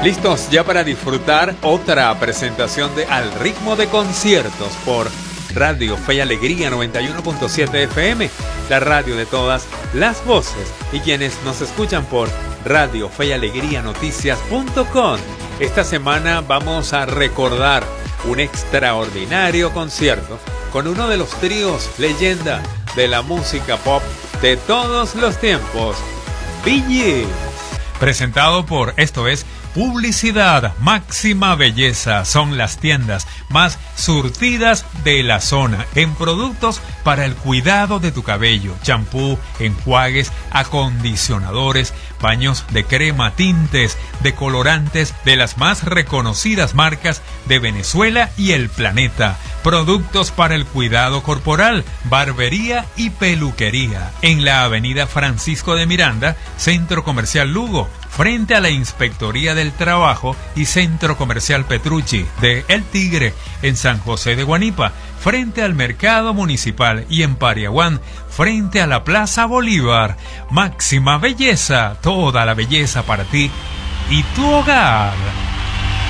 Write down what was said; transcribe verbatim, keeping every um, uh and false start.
Listos ya para disfrutar otra presentación de Al Ritmo de Conciertos por Radio Fe y Alegría noventa y uno punto siete F M, la radio de todas las voces, y quienes nos escuchan por Radio Fe y Alegría Noticias punto com. Esta semana vamos a recordar un extraordinario concierto con uno de los tríos leyenda de la música pop de todos los tiempos, Bee Gees. Presentado por Esto es Publicidad. Máxima Belleza son las tiendas más surtidas de la zona en productos para el cuidado de tu cabello, champú, enjuagues, acondicionadores, baños de crema, tintes, decolorantes de las más reconocidas marcas de Venezuela y el planeta, productos para el cuidado corporal, barbería y peluquería. En la avenida Francisco de Miranda, Centro Comercial Lugo, frente a la Inspectoría del Trabajo y Centro Comercial Petrucci de El Tigre, en San José de Guanipa, frente al Mercado Municipal, y en Pariaguán, frente a la Plaza Bolívar. Máxima Belleza, toda la belleza para ti y tu hogar.